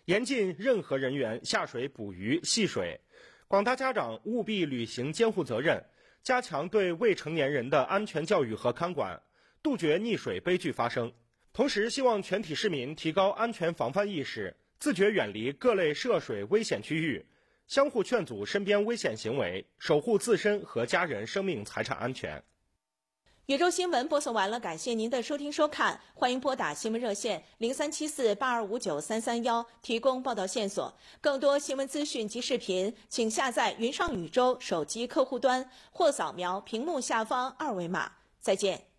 严禁任何人员下水捕鱼戏水。广大家长务必履行监护责任，加强对未成年人的安全教育和看管，杜绝溺水悲剧发生。同时，希望全体市民提高安全防范意识，自觉远离各类涉水危险区域，相互劝阻身边危险行为，守护自身和家人生命财产安全。 禹州新闻播送完了，感谢您的收听收看，欢迎拨打新闻热线03748259-331提供报道线索。更多新闻资讯及视频，请下载云上禹州手机客户端或扫描屏幕下方二维码。再见。